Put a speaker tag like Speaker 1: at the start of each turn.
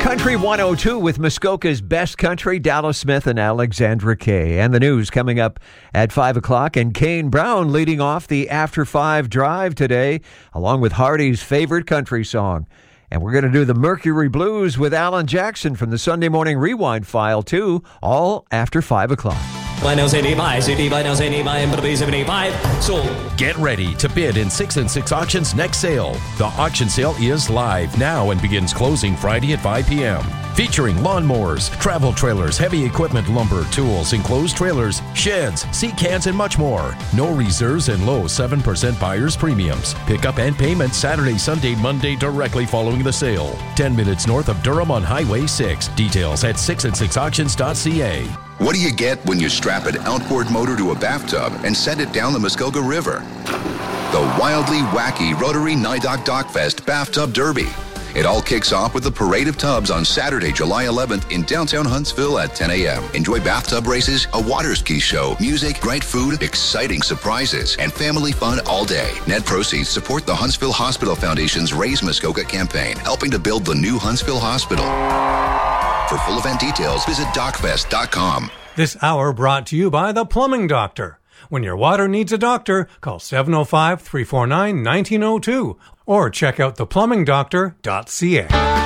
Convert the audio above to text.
Speaker 1: Country 102 with Muskoka's Best Country, Dallas Smith and Alexandra Kay. And the news coming up at 5 o'clock. And Kane Brown leading off the After 5 drive today, along with Hardy's favorite country song. And we're going to do the Mercury Blues with Alan Jackson from the Sunday Morning Rewind file, too, all after 5 o'clock.
Speaker 2: Get ready to bid in 6 and 6 Auctions next sale. The auction sale is live now and begins closing Friday at 5 p.m. Featuring lawnmowers, travel trailers, heavy equipment, lumber, tools, enclosed trailers, sheds, seat cans, and much more. No reserves and low 7% buyer's premiums. Pickup and payment Saturday, Sunday, Monday directly following the sale. 10 minutes north of Durham on Highway 6. Details at 6and6auctions.ca.
Speaker 3: What do you get when you strap an outboard motor to a bathtub and send it down the Muskoka River? The wildly wacky Rotary Nydok Dockfest Bathtub Derby. It all kicks off with the Parade of Tubs on Saturday, July 11th in downtown Huntsville at 10 a.m. Enjoy bathtub races, a water ski show, music, great food, exciting surprises, and family fun all day. Net proceeds support the Huntsville Hospital Foundation's Raise Muskoka campaign, helping to build the new Huntsville Hospital. For full event details, visit DocFest.com.
Speaker 4: This hour brought to you by The Plumbing Doctor. When your water needs a doctor, call 705-349-1902 or check out theplumbingdoctor.ca.